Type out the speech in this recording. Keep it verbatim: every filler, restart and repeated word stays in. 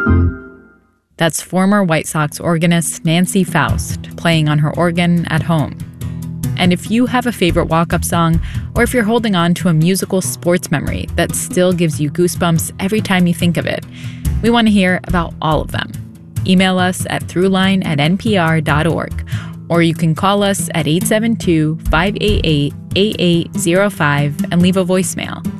That's former White Sox organist Nancy Faust playing on her organ at home. And if you have a favorite walk-up song, or if you're holding on to a musical sports memory that still gives you goosebumps every time you think of it, we want to hear about all of them. Email us at throughline at n p r dot org, or you can call us at eight seven two, five eight eight, eight eight zero five and leave a voicemail.